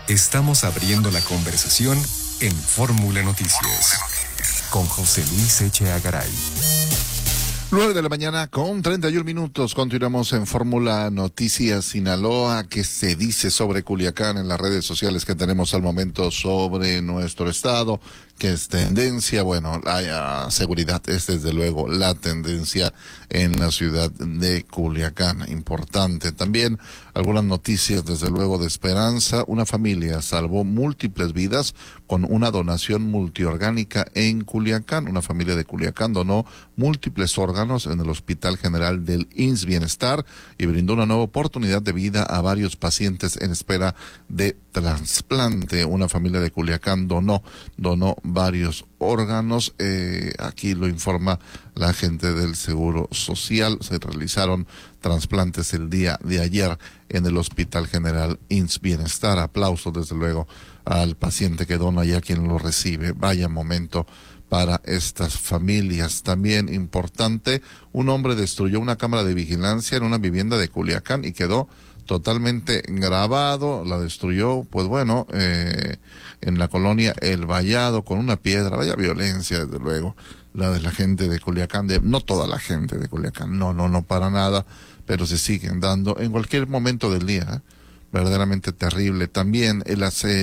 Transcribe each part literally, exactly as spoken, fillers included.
Estamos abriendo la conversación en Fórmula Noticias con José Luis Echeagaray. Garay. nueve de la mañana con treinta y un minutos. Continuamos en Fórmula Noticias Sinaloa. ¿Qué se dice sobre Culiacán en las redes sociales que tenemos al momento sobre nuestro estado? ¿Qué es tendencia? Bueno, la seguridad es desde luego la tendencia en la ciudad de Culiacán. Importante también algunas noticias desde luego de esperanza. Una familia salvó múltiples vidas con una donación multiorgánica en Culiacán. Una familia de Culiacán donó múltiples órganos en el Hospital General del I M S S Bienestar y brindó una nueva oportunidad de vida a varios pacientes en espera de trasplante. Una familia de Culiacán donó, donó varios órganos. Eh, aquí lo informa la gente del Seguro Social. Se realizaron trasplantes el día de ayer en el Hospital General I M S S Bienestar. Aplausos desde luego al paciente que dona y a quien lo recibe. Vaya momento para estas familias. También importante, un hombre destruyó una cámara de vigilancia en una vivienda de Culiacán y quedó totalmente grabado. La destruyó, pues bueno, eh, en la colonia El Vallado con una piedra. Vaya violencia, desde luego, la de la gente de Culiacán, de, no toda la gente de Culiacán, no, no, no para nada, pero se siguen dando en cualquier momento del día, ¿eh? Verdaderamente terrible. También el,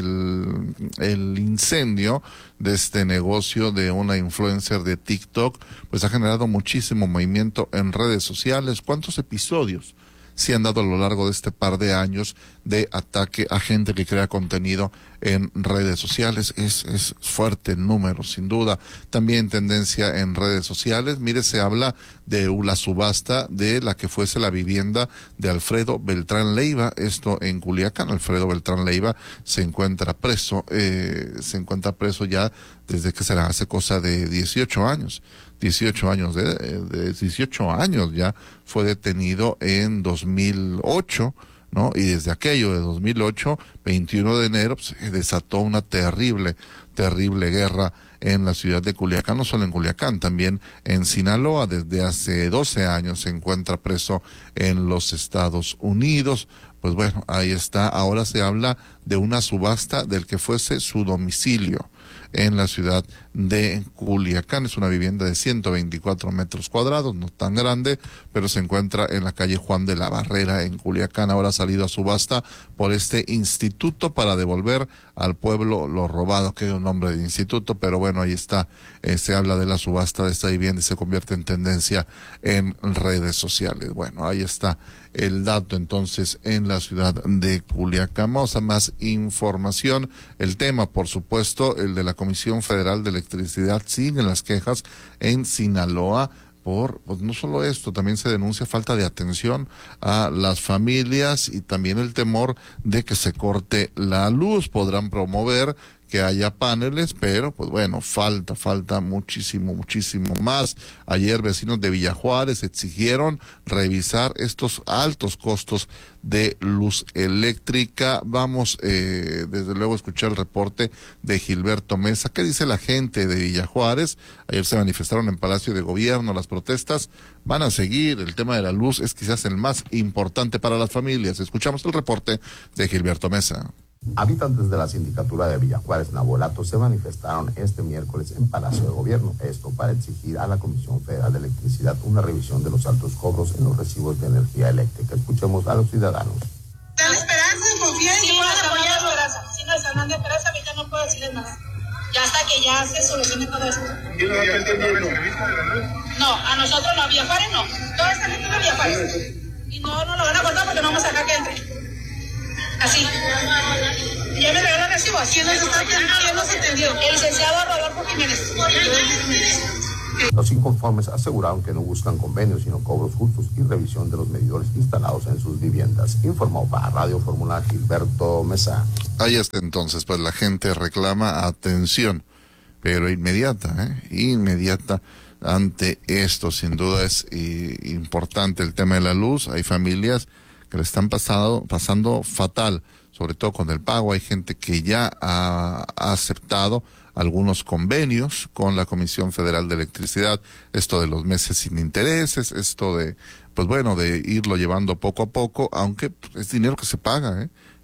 el, el incendio de este negocio de una influencer de TikTok, pues ha generado muchísimo movimiento en redes sociales. ¿Cuántos episodios se han dado a lo largo de este par de años de ataque a gente que crea contenido en redes sociales? Es, es fuerte el número, sin duda. También tendencia en redes sociales. Mire, se habla de la subasta de la que fuese la vivienda de Alfredo Beltrán Leiva, esto en Culiacán. Alfredo Beltrán Leiva se encuentra preso, eh, se encuentra preso ya desde que será hace cosa de dieciocho años. dieciocho años de, de dieciocho años ya fue detenido en dos mil ocho, ¿no? Y desde aquello de dos mil ocho, veintiuno de enero, pues, se desató una terrible, terrible guerra en la ciudad de Culiacán, no solo en Culiacán, también en Sinaloa. Desde hace doce años se encuentra preso en los Estados Unidos. Pues bueno, ahí está. Ahora se habla de una subasta del que fuese su domicilio en la ciudad de Culiacán. Es una vivienda de ciento veinticuatro metros cuadrados, no tan grande, pero se encuentra en la calle Juan de la Barrera en Culiacán. Ahora ha salido a subasta por este instituto para devolver al pueblo lo robado, que es un nombre de instituto, pero bueno, ahí está. Eh, se habla de la subasta de esta vivienda y se convierte en tendencia en redes sociales. Bueno, ahí está el dato entonces en la ciudad de Culiacán. Vamos a más información. El tema, por supuesto, el de la Comisión Federal de Electricidad. Siguen las quejas en Sinaloa por, pues no solo esto, también se denuncia falta de atención a las familias y también el temor de que se corte la luz. Podrán promover que haya paneles, pero pues bueno, falta, falta muchísimo, muchísimo más. Ayer vecinos de Villa Juárez exigieron revisar estos altos costos de luz eléctrica. Vamos, eh, desde luego, a escuchar el reporte de Gilberto Mesa. ¿Qué dice la gente de Villa Juárez? Ayer se manifestaron en Palacio de Gobierno. Las protestas van a seguir. El tema de la luz es quizás el más importante para las familias. Escuchamos el reporte de Gilberto Mesa. Habitantes de la sindicatura de Villa Juárez, Nabolato, se manifestaron este miércoles en Palacio de Gobierno, esto para exigir a la Comisión Federal de Electricidad una revisión de los altos cobros en los recibos de energía eléctrica. Escuchemos a los ciudadanos. Dan esperanza y confía en que van a apoyar esperanza. Si no están dando esperanza, ahorita no puedo decirles nada. Ya hasta que ya se solucione todo esto. No, a nosotros no, a Villa Juárez no. Toda esta gente de Villa Juárez. Y no nos lo van a cortar porque no vamos a sacar que entre. Así. Ya me regaló el recibo. ¿Quién no se entendió? El licenciado Rodolfo Jiménez. Los inconformes aseguraron que no buscan convenios, sino cobros justos y revisión de los medidores instalados en sus viviendas. Informó para Radio Fórmula Gilberto Mesa. Ahí está entonces, pues la gente reclama atención, pero inmediata, ¿eh? Inmediata ante esto. Sin duda es eh, importante el tema de la luz. Hay familias que le están pasado, pasando fatal, sobre todo con el pago. Hay gente que ya ha, ha aceptado algunos convenios con la Comisión Federal de Electricidad, esto de los meses sin intereses, esto de, pues bueno, de irlo llevando poco a poco, aunque es dinero que se paga, ¿eh?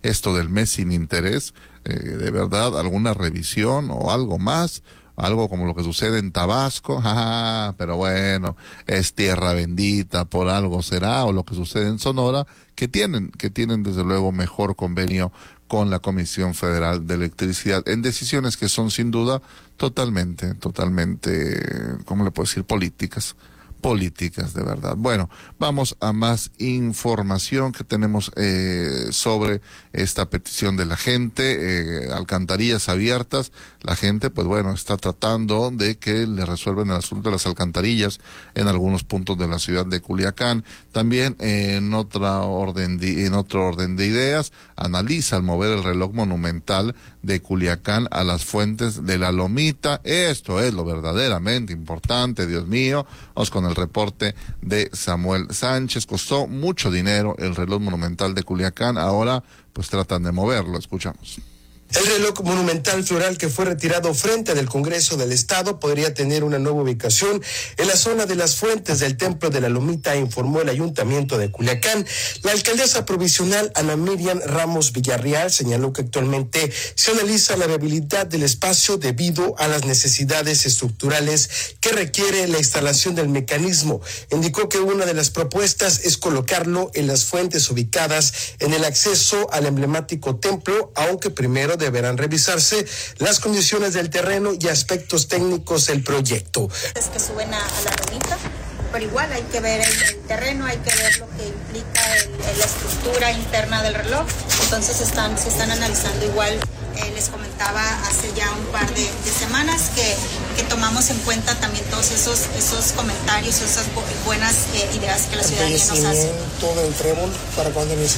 esto del mes sin interés, eh, de verdad, alguna revisión o algo más, algo como lo que sucede en Tabasco, ah, pero bueno, es tierra bendita, por algo será, o lo que sucede en Sonora, que tienen, que tienen desde luego mejor convenio con la Comisión Federal de Electricidad, en decisiones que son sin duda totalmente, totalmente, ¿cómo le puedo decir? Políticas. políticas, de verdad. Bueno, vamos a más información que tenemos eh, sobre esta petición de la gente, eh, alcantarillas abiertas. La gente, pues bueno, está tratando de que le resuelvan el asunto de las alcantarillas en algunos puntos de la ciudad de Culiacán. También eh, en otra orden de, en otro orden de ideas, analiza al mover el reloj monumental de Culiacán a las fuentes de la Lomita. Esto es lo verdaderamente importante, Dios mío. Vamos con el reporte de Samuel Sánchez. Costó mucho dinero el reloj monumental de Culiacán, ahora pues tratan de moverlo, escuchamos. El reloj monumental floral que fue retirado frente del Congreso del Estado podría tener una nueva ubicación en la zona de las fuentes del Templo de la Lomita, informó el Ayuntamiento de Culiacán. La alcaldesa provisional Ana Miriam Ramos Villarreal señaló que actualmente se analiza la viabilidad del espacio debido a las necesidades estructurales que requiere la instalación del mecanismo. Indicó que una de las propuestas es colocarlo en las fuentes ubicadas en el acceso al emblemático templo, aunque primero deberán revisarse las condiciones del terreno y aspectos técnicos del proyecto. Es que suben a, a la lomita, pero igual hay que ver el, el terreno, hay que ver lo que implica el, el, la estructura interna del reloj. Entonces están, se están analizando igual. Eh, les comentaba hace ya un par de, de semanas que, que tomamos en cuenta también todos esos, esos comentarios, esas buenas eh, ideas que la ciudadanía nos hace. ¿Todo el trébol para cuándo inicia?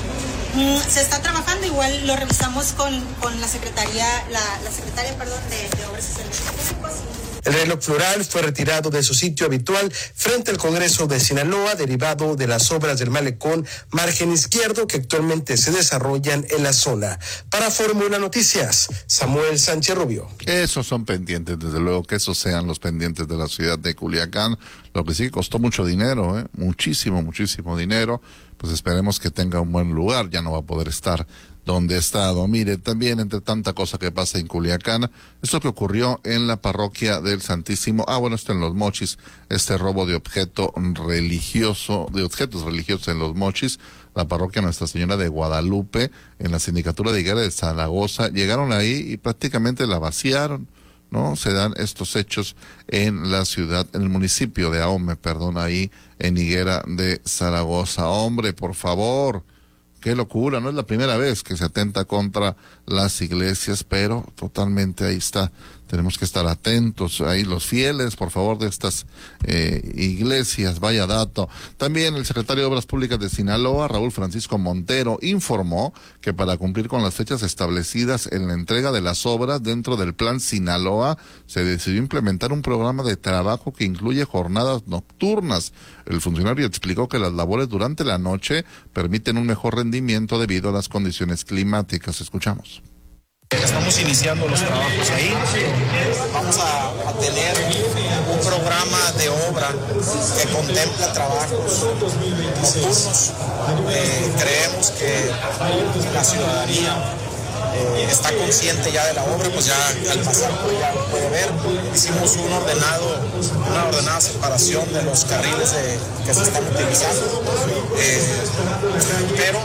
Se está trabajando, igual lo revisamos con, con la Secretaría, la, la Secretaria, perdón, de, de Obras y Servicios Públicos. El reloj floral fue retirado de su sitio habitual frente al Congreso de Sinaloa, derivado de las obras del malecón margen izquierdo que actualmente se desarrollan en la zona. Para Fórmula Noticias, Samuel Sánchez Rubio. Esos son pendientes, desde luego que esos sean los pendientes de la ciudad de Culiacán. Lo que sí costó mucho dinero, ¿eh? muchísimo, muchísimo dinero. Pues esperemos que tenga un buen lugar, ya no va a poder estar donde ha estado. Mire, también entre tanta cosa que pasa en Culiacán, esto que ocurrió en la parroquia del Santísimo, ah bueno, esto en Los Mochis, este robo de objeto religioso, de objetos religiosos en Los Mochis, la parroquia Nuestra Señora de Guadalupe, en la sindicatura de Higuera de Zaragoza, llegaron ahí y prácticamente la vaciaron, ¿no? Se dan estos hechos en la ciudad, en el municipio de Ahome, perdón, ahí en Higuera de Zaragoza. Hombre, por favor, qué locura, no es la primera vez que se atenta contra las iglesias, pero totalmente ahí está. Tenemos que estar atentos, ahí los fieles, por favor, de estas eh, iglesias, vaya dato. También el secretario de Obras Públicas de Sinaloa, Raúl Francisco Montero, informó que para cumplir con las fechas establecidas en la entrega de las obras dentro del Plan Sinaloa, se decidió implementar un programa de trabajo que incluye jornadas nocturnas. El funcionario explicó que las labores durante la noche permiten un mejor rendimiento debido a las condiciones climáticas. Escuchamos. Estamos iniciando los trabajos ahí. Vamos a, a tener un programa de obra que contempla trabajos nocturnos. Eh, creemos que la ciudadanía eh, está consciente ya de la obra, pues ya al pasar por ya lo puede ver. Hicimos un ordenado, una ordenada separación de los carriles de, que se están utilizando. Eh, pero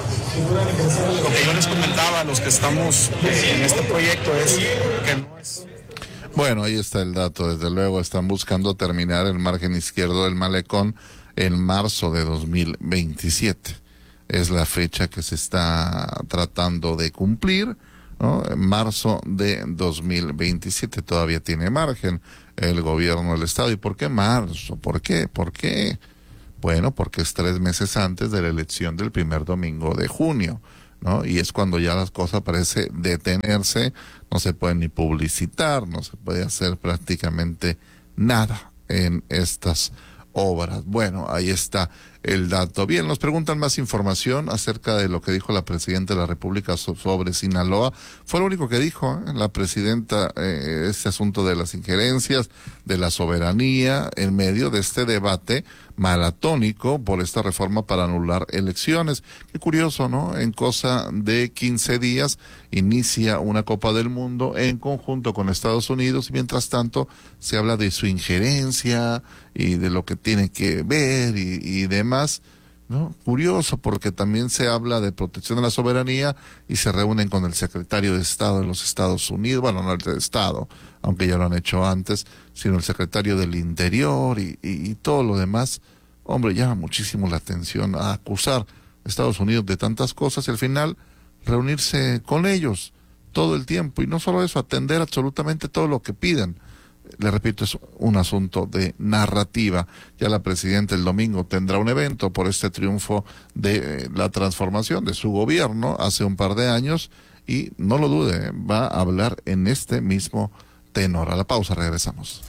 lo que yo les comentaba a los que estamos en este proyecto es que no es... Bueno, ahí está el dato. Desde luego están buscando terminar el margen izquierdo del malecón en marzo de dos mil veintisiete. Es la fecha que se está tratando de cumplir, ¿no? En marzo de dos mil veintisiete todavía tiene margen el gobierno del estado. ¿Y por qué marzo? ¿Por qué? ¿Por qué? Bueno, porque es tres meses antes de la elección del primer domingo de junio, ¿no? Y es cuando ya las cosas parece detenerse, no se puede ni publicitar, no se puede hacer prácticamente nada en estas obras. Bueno, ahí está el dato. Bien, nos preguntan más información acerca de lo que dijo la presidenta de la República sobre Sinaloa. Fue lo único que dijo ¿eh? la presidenta, eh, este asunto de las injerencias, de la soberanía, en medio de este debate maratónico por esta reforma para anular elecciones. Qué curioso, ¿no? En cosa de quince días inicia una Copa del Mundo en conjunto con Estados Unidos y mientras tanto se habla de su injerencia y de lo que tiene que ver y, y demás, ¿no? Curioso, porque también se habla de protección de la soberanía y se reúnen con el secretario de Estado de los Estados Unidos, bueno, no el de Estado, aunque ya lo han hecho antes, sino el secretario del Interior y, y, y todo lo demás. Hombre, llama muchísimo la atención a acusar a Estados Unidos de tantas cosas y al final reunirse con ellos todo el tiempo y no solo eso, atender absolutamente todo lo que pidan. Le repito, es un asunto de narrativa. Ya la presidenta el domingo tendrá un evento por este triunfo de la transformación de su gobierno hace un par de años y no lo dude, va a hablar en este mismo tenor. A la pausa, regresamos.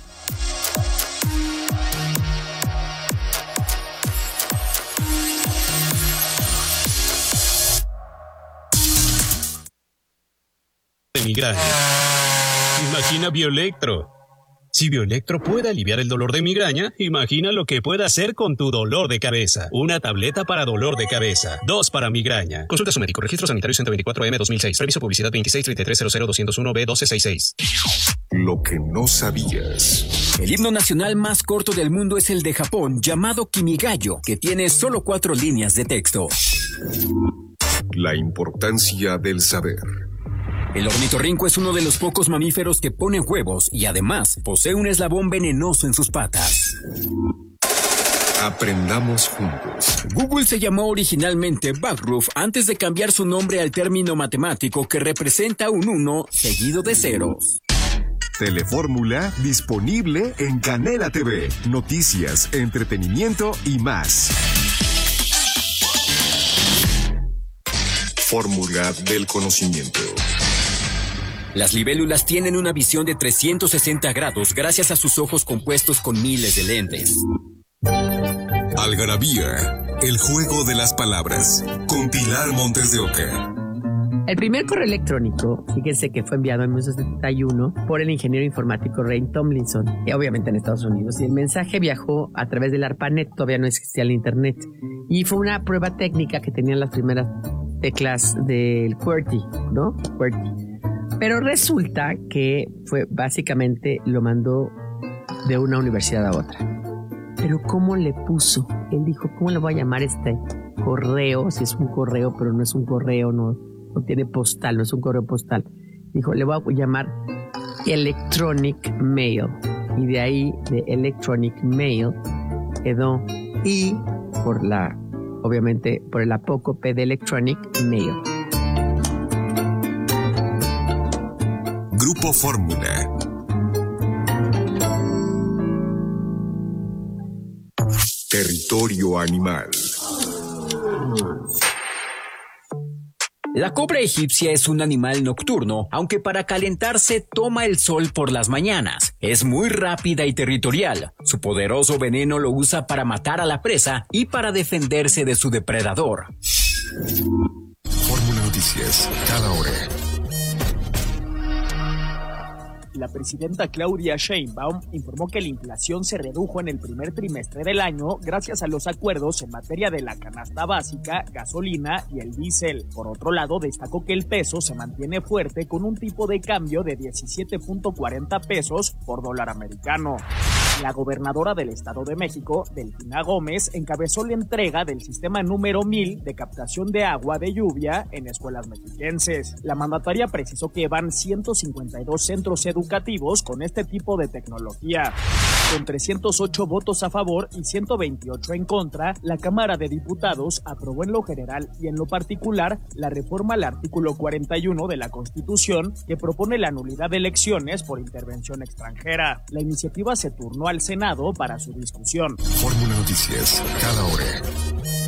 De migraña. Imagina Bioelectro. Si Bioelectro puede aliviar el dolor de migraña, imagina lo que puede hacer con tu dolor de cabeza. Una tableta para dolor de cabeza, dos para migraña. Consulta a su médico. Registro sanitario ciento veinticuatro M dos mil seis. Reviso publicidad veintiséis treinta y tres cero cero doscientos uno B doce sesenta y seis. Lo que no sabías. El himno nacional más corto del mundo es el de Japón, llamado Kimigayo, que tiene solo cuatro líneas de texto. La importancia del saber. El ornitorrinco es uno de los pocos mamíferos que ponen huevos y además posee un eslabón venenoso en sus patas. Aprendamos juntos. Google se llamó originalmente Backroof antes de cambiar su nombre al término matemático que representa un uno seguido de ceros. Telefórmula disponible en Canela T V. Noticias, entretenimiento y más. Fórmula del conocimiento. Las libélulas tienen una visión de trescientos sesenta grados gracias a sus ojos compuestos con miles de lentes. Algarabía, el juego de las palabras, con Pilar Montes de Oca. El primer correo electrónico, fíjense que fue enviado en mil novecientos setenta y uno por el ingeniero informático Ray Tomlinson, y obviamente en Estados Unidos, y el mensaje viajó a través del ARPANET, todavía no existía el internet, y fue una prueba técnica que tenían las primeras teclas del QWERTY, ¿no? QWERTY. Pero resulta que fue básicamente lo mandó de una universidad a otra. Pero ¿cómo le puso? Él dijo, ¿cómo le voy a llamar este correo? Si es un correo, pero no es un correo, no, no tiene postal, no es un correo postal. Dijo, le voy a llamar Electronic Mail. Y de ahí, de Electronic Mail, quedó I por la, obviamente, por el apócope de Electronic Mail. Grupo Fórmula. Territorio animal. La cobra egipcia es un animal nocturno, aunque para calentarse toma el sol por las mañanas. Es muy rápida y territorial. Su poderoso veneno lo usa para matar a la presa y para defenderse de su depredador. Fórmula Noticias, cada hora. La presidenta Claudia Sheinbaum informó que la inflación se redujo en el primer trimestre del año gracias a los acuerdos en materia de la canasta básica, gasolina y el diésel. Por otro lado, destacó que el peso se mantiene fuerte con un tipo de cambio de diecisiete punto cuarenta pesos por dólar americano. La gobernadora del Estado de México, Delfina Gómez, encabezó la entrega del sistema número mil de captación de agua de lluvia en escuelas mexiquenses. La mandataria precisó que van ciento cincuenta y dos centros educativos con este tipo de tecnología. Con trescientos ocho votos a favor y ciento veintiocho en contra, la Cámara de Diputados aprobó en lo general y en lo particular la reforma al artículo cuarenta y uno de la Constitución que propone la nulidad de elecciones por intervención extranjera. La iniciativa se turnó al Senado para su discusión. Fórmula Noticias, cada hora.